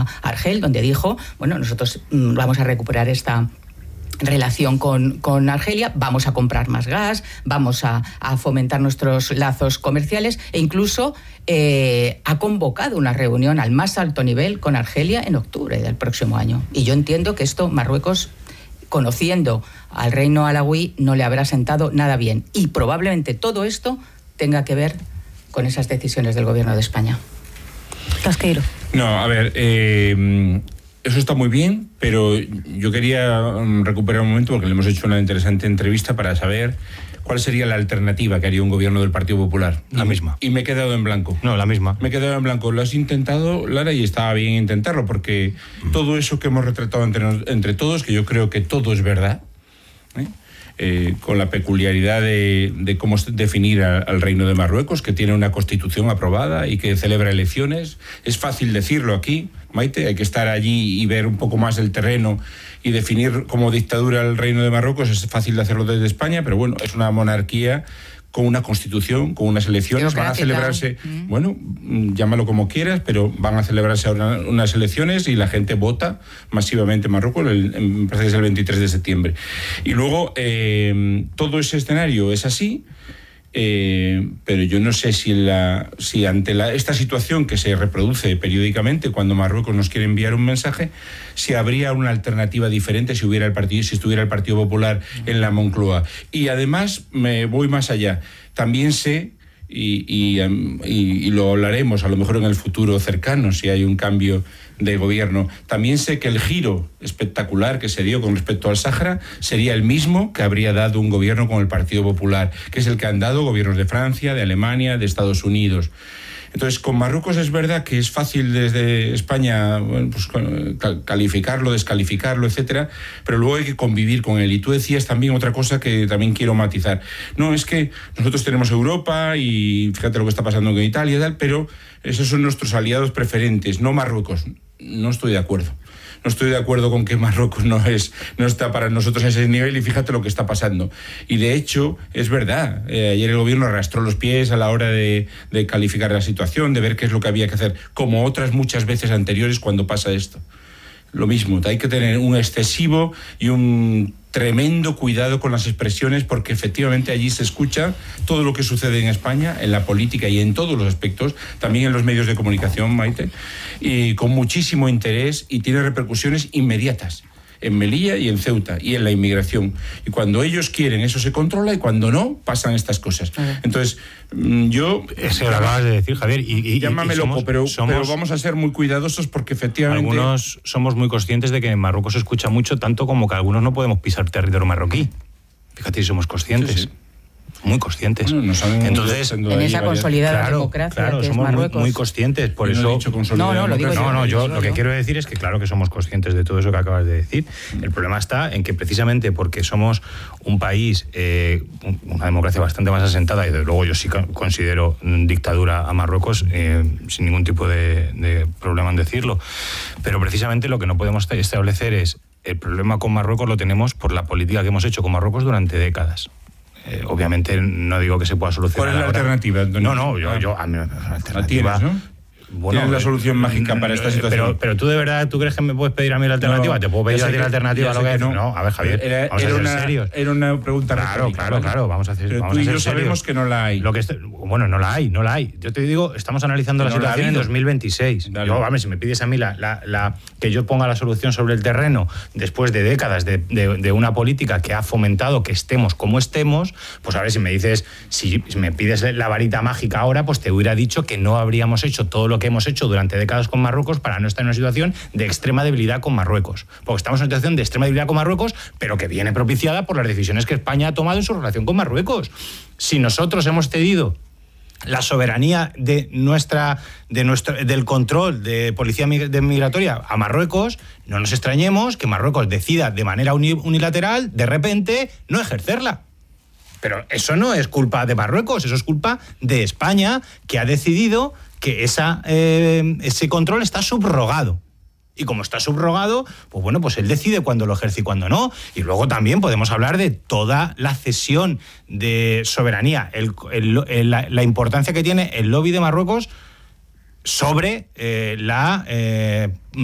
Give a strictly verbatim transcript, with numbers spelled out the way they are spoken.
a Argel, donde dijo, bueno, nosotros mmm, vamos a recuperar esta relación con, con Argelia, vamos a comprar más gas, vamos a, a fomentar nuestros lazos comerciales e incluso eh, ha convocado una reunión al más alto nivel con Argelia en octubre del próximo año. Y yo entiendo que esto Marruecos, conociendo al reino alauí, no le habrá sentado nada bien. Y probablemente todo esto tenga que ver con esas decisiones del gobierno de España. Casqueiro. No, a ver... Eh... Eso está muy bien, pero yo quería recuperar un momento porque le hemos hecho una interesante entrevista para saber cuál sería la alternativa que haría un gobierno del Partido Popular. La y, misma. Y me he quedado en blanco. No, la misma. Me he quedado en blanco. Lo has intentado, Lara, y estaba bien intentarlo, porque mm. todo eso que hemos retratado entre, entre todos, que yo creo que todo es verdad, ¿eh? Eh, con la peculiaridad de, de cómo definir a, al Reino de Marruecos, que tiene una constitución aprobada y que celebra elecciones. Es fácil decirlo aquí, Maite, hay que estar allí y ver un poco más el terreno y definir como dictadura el Reino de Marruecos. Es fácil de hacerlo desde España, pero bueno, es una monarquía con una constitución, con unas elecciones, van a celebrarse, mm. bueno, llámalo como quieras, pero van a celebrarse ahora unas elecciones y la gente vota masivamente en Marruecos, el, me parece que es el veintitrés de septiembre. Y luego, eh, todo ese escenario es así, eh, pero yo no sé si, la, si ante la, esta situación que se reproduce periódicamente cuando Marruecos nos quiere enviar un mensaje, si habría una alternativa diferente si hubiera el partido, si estuviera el Partido Popular en la Moncloa. Y además me voy más allá. También sé, y, y, y, y lo hablaremos a lo mejor en el futuro cercano, si hay un cambio de gobierno, también sé que el giro espectacular que se dio con respecto al Sáhara sería el mismo que habría dado un gobierno con el Partido Popular, que es el que han dado gobiernos de Francia, de Alemania, de Estados Unidos. Entonces, con Marruecos es verdad que es fácil desde España, bueno, pues, calificarlo, descalificarlo, etcétera, pero luego hay que convivir con él. Y tú decías también otra cosa que también quiero matizar. No, es que nosotros tenemos Europa y fíjate lo que está pasando con Italia y tal, pero esos son nuestros aliados preferentes, no Marruecos. No estoy de acuerdo. No estoy de acuerdo con que Marruecos no es no está para nosotros a ese nivel y fíjate lo que está pasando. Y de hecho, es verdad, eh, ayer el gobierno arrastró los pies a la hora de, de calificar la situación, de ver qué es lo que había que hacer, como otras muchas veces anteriores cuando pasa esto. Lo mismo, hay que tener un excesivo y un tremendo cuidado con las expresiones porque efectivamente allí se escucha todo lo que sucede en España, en la política y en todos los aspectos, también en los medios de comunicación, Maite, y con muchísimo interés y tiene repercusiones inmediatas en Melilla y en Ceuta y en la inmigración. Y cuando ellos quieren eso se controla y cuando no, pasan estas cosas. Entonces, yo... Eso lo acabas de decir, Javier. Y, y, llámame y loco, somos, pero, somos, pero vamos a ser muy cuidadosos porque efectivamente... Algunos somos muy conscientes de que en Marruecos se escucha mucho, tanto como que algunos no podemos pisar territorio marroquí. Fíjate si somos conscientes. Sí, sí. Muy conscientes. Bueno, nos han Entonces, en esa consolidada claro, democracia claro, que somos es Marruecos. Muy, muy conscientes, por yo eso... No, he dicho no, no, lo digo yo. No, no, yo lo que yo. quiero decir es que claro que somos conscientes de todo eso que acabas de decir. El problema está en que precisamente porque somos un país, eh, una democracia bastante más asentada, y desde luego yo sí considero dictadura a Marruecos, eh, sin ningún tipo de, de problema en decirlo, pero precisamente lo que no podemos establecer es el problema con Marruecos lo tenemos por la política que hemos hecho con Marruecos durante décadas. Eh, obviamente no digo que se pueda solucionar. ¿Cuál es la ahora. alternativa, Antonio? No, no, yo, yo a mí, la alternativa... ¿La tienes, no? Bueno, ¿Tienes la solución mágica para esta situación? Pero, pero tú de verdad, ¿tú crees que me puedes pedir a mí la alternativa? No, ¿Te puedo pedir a ti que, la alternativa a lo que, que no. no, a ver, Javier, era, vamos era a ser una, serios. Era una pregunta Claro, retórica, claro, ¿vale? claro, vamos a hacer pero vamos tú y a ser yo serios. sabemos que no la hay. Lo que est- bueno, no la hay, no la hay. Yo te digo, estamos analizando la no situación la en dos mil veintiséis. Dale. Yo, vamos, si me pides a mí la, la, la, que yo ponga la solución sobre el terreno después de décadas de, de, de una política que ha fomentado que estemos como estemos, pues a ver, si me dices, si me pides la varita mágica ahora, pues te hubiera dicho que no habríamos hecho todo lo que hemos hecho durante décadas con Marruecos para no estar en una situación de extrema debilidad con Marruecos. Porque estamos en una situación de extrema debilidad con Marruecos, pero que viene propiciada por las decisiones que España ha tomado en su relación con Marruecos. Si nosotros hemos cedido la soberanía de nuestra, de nuestro, del control de policía migratoria a Marruecos, no nos extrañemos que Marruecos decida de manera unilateral, de repente, no ejercerla. Pero eso no es culpa de Marruecos, eso es culpa de España, que ha decidido que esa, eh, ese control está subrogado. Y como está subrogado, pues bueno, pues él decide cuándo lo ejerce y cuándo no. Y luego también podemos hablar de toda la cesión de soberanía, el, el, el, la, la importancia que tiene el lobby de Marruecos sobre eh, la... Eh,